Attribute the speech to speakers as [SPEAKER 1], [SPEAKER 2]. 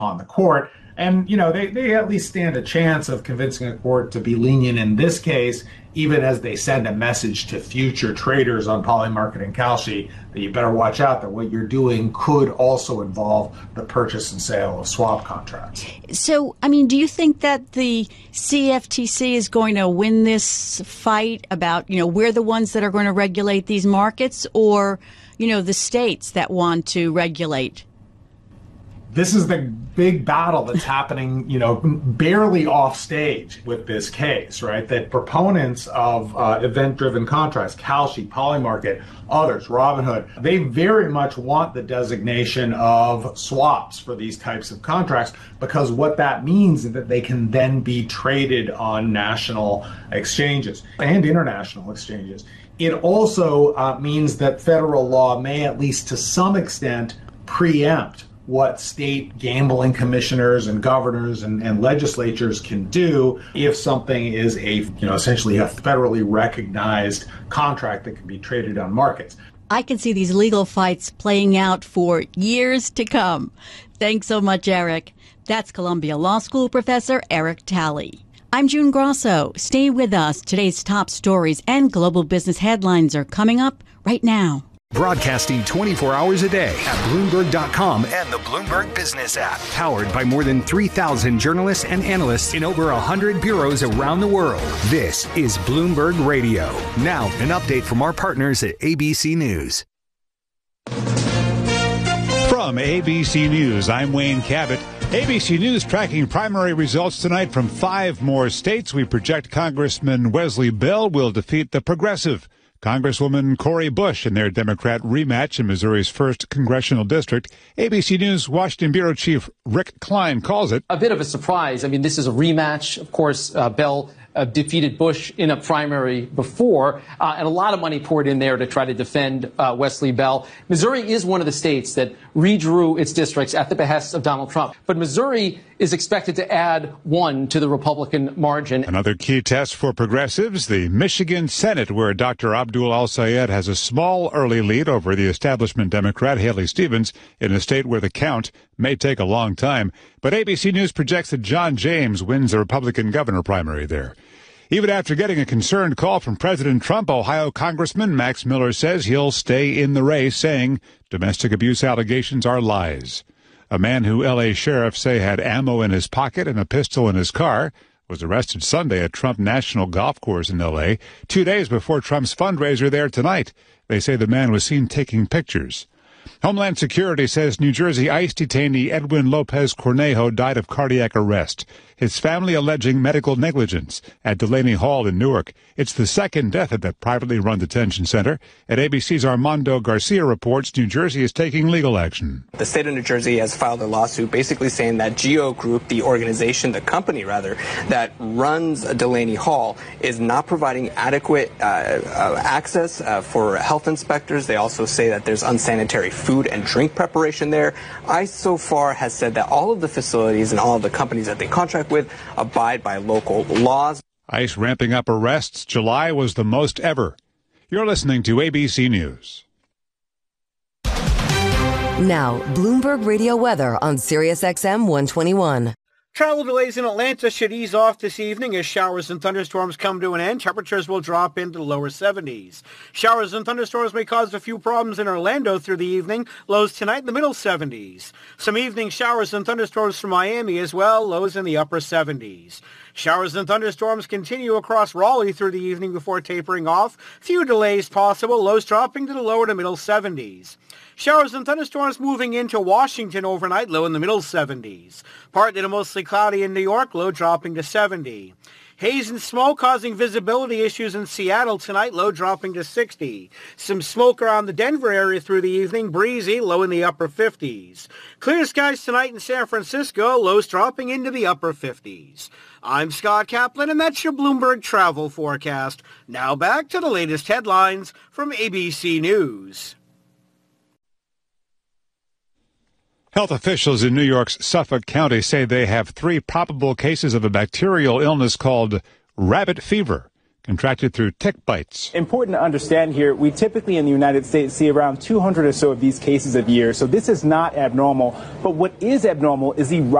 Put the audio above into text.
[SPEAKER 1] on the court. And, they at least stand a chance of convincing a court to be lenient in this case, even as they send a message to future traders on Polymarket and Kalshi that you better watch out, that what you're doing could also involve the purchase and sale of swap contracts.
[SPEAKER 2] So, do you think that the CFTC is going to win this fight about, we're the ones that are going to regulate these markets, or, the states that want to regulate?
[SPEAKER 1] This is the big battle that's happening, barely off stage with this case, right? That proponents of event-driven contracts, Kalshi, Polymarket, others, Robinhood, they very much want the designation of swaps for these types of contracts, because what that means is that they can then be traded on national exchanges and international exchanges. It also means that federal law may, at least to some extent, preempt what state gambling commissioners and governors and legislatures can do if something is essentially a federally recognized contract that can be traded on markets.
[SPEAKER 2] I can see these legal fights playing out for years to come. Thanks so much, Eric. That's Columbia Law School professor Eric Talley. I'm June Grosso. Stay with us. Today's top stories and global business headlines are coming up right now.
[SPEAKER 3] Broadcasting 24 hours a day at Bloomberg.com and the Bloomberg Business app. Powered by more than 3,000 journalists and analysts in over 100 bureaus around the world. This is Bloomberg Radio. Now, an update from our partners at ABC News.
[SPEAKER 4] From ABC News, I'm Wayne Cabot. ABC News tracking primary results tonight from 5 more states. We project Congressman Wesley Bell will defeat the Progressive Congresswoman Cori Bush in their Democrat rematch in Missouri's 1st congressional district. ABC News Washington Bureau Chief Rick Klein calls it
[SPEAKER 5] a bit of a surprise. This is a rematch. Of course, Bell defeated Bush in a primary before, and a lot of money poured in there to try to defend Wesley Bell. Missouri is one of the states that redrew its districts at the behest of Donald Trump. But Missouri is expected to add 1 to the Republican margin.
[SPEAKER 4] Another key test for progressives, the Michigan Senate, where Dr. Abdul Al-Sayed has a small early lead over the establishment Democrat Haley Stevens in a state where the count may take a long time. But ABC News projects that John James wins the Republican governor primary there. Even after getting a concerned call from President Trump, Ohio Congressman Max Miller says he'll stay in the race, saying domestic abuse allegations are lies. A man who L.A. sheriffs say had ammo in his pocket and a pistol in his car was arrested Sunday at Trump National Golf Course in L.A., 2 days before Trump's fundraiser there tonight. They say the man was seen taking pictures. Homeland Security says New Jersey ICE detainee Edwin Lopez Cornejo died of cardiac arrest. His family alleging medical negligence at Delaney Hall in Newark. It's the second death at that privately run detention center. At ABC's Armando Garcia reports New Jersey is taking legal action.
[SPEAKER 6] The state of New Jersey has filed a lawsuit basically saying that GEO Group, the organization, the company rather, that runs Delaney Hall, is not providing adequate access for health inspectors. They also say that there's unsanitary food and drink preparation there. ICE so far has said that all of the facilities and all of the companies that they contract with abide by local laws.
[SPEAKER 4] ICE ramping up arrests. July was the most ever. You're listening to ABC News.
[SPEAKER 7] Now, Bloomberg Radio weather on SiriusXM 121.
[SPEAKER 8] Travel delays in Atlanta should ease off this evening as showers and thunderstorms come to an end. Temperatures will drop into the lower 70s. Showers and thunderstorms may cause a few problems in Orlando through the evening. Lows tonight in the middle 70s. Some evening showers and thunderstorms from Miami as well. Lows in the upper 70s. Showers and thunderstorms continue across Raleigh through the evening before tapering off. Few delays possible. Lows dropping to the lower to middle 70s. Showers and thunderstorms moving into Washington overnight, low in the middle 70s. Partly to mostly cloudy in New York, low dropping to 70. Haze and smoke causing visibility issues in Seattle tonight, low dropping to 60. Some smoke around the Denver area through the evening, breezy, low in the upper 50s. Clear skies tonight in San Francisco, lows dropping into the upper 50s. I'm Scott Kaplan, and that's your Bloomberg travel forecast. Now back to the latest headlines from ABC News.
[SPEAKER 4] Health officials in New York's Suffolk County say they have 3 probable cases of a bacterial illness called rabbit fever. contracted through tick bites.
[SPEAKER 9] Important to understand here, we typically in the United States see around 200 or so of these cases a year, so this is not abnormal. But what is abnormal is the